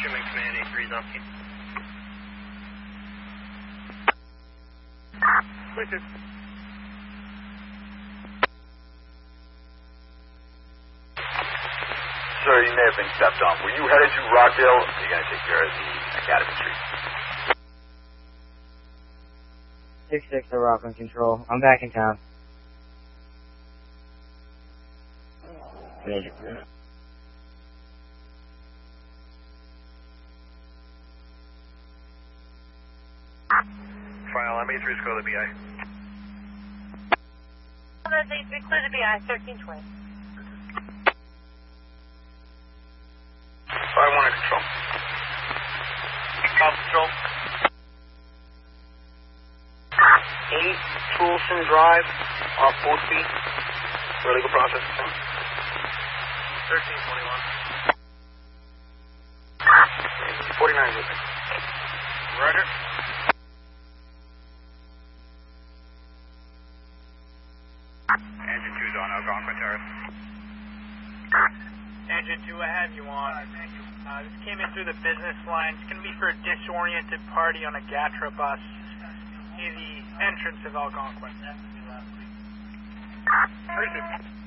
Jim and Command 83's on scene. Richard. Sir, you may have been stepped on. Were you headed to Rockdale, or are you going to take care of the Academy Street? 6-6 to Rockland Control. I'm back in town. Major. File M83's go to the BI. That's 83, clear to BI, 1320. 5-1 control. Control. 8 Toulson Drive, off both feet, for legal process. 1321. 49 with me. Roger. Engine 2's on Algonquin Terrace. Engine 2, I have you on. This came in through the business line. It's going to be for a disoriented party on a Gatra bus near the entrance of Algonquin. Perfect.